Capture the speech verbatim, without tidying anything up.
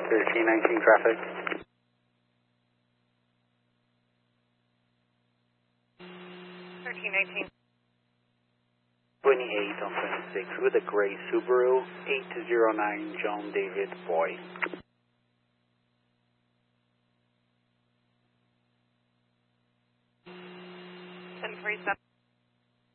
thirteen nineteen traffic. thirteen nineteen. twenty-eight on twenty-six with a gray Subaru, eight zero nine John David Boy. ten forty-seven.